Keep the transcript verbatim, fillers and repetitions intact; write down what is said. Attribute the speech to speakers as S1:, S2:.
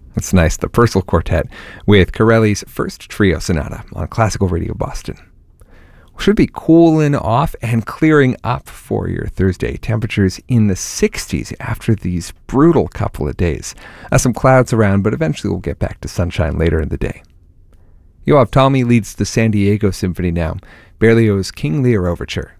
S1: That's nice. The Purcell Quartet with Corelli's First Trio Sonata on Classical Radio Boston. Should be cooling off and clearing up for your Thursday. Temperatures in the sixties after these brutal couple of days. Uh, some clouds around, but eventually we'll get back to sunshine later in the day. Yoav Talmy leads the San Diego Symphony now. Berlioz' King Lear Overture.